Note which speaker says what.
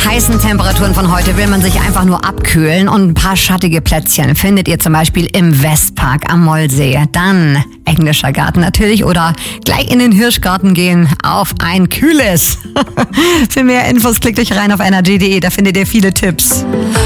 Speaker 1: heißen Temperaturen von heute will man sich einfach nur abkühlen und ein paar schattige Plätzchen findet ihr zum Beispiel im Westpark am Mollsee. Dann englischer Garten natürlich oder gleich in den Hirschgarten gehen auf ein kühles. Für mehr Infos klickt euch rein auf energy.de, da findet ihr viele Tipps.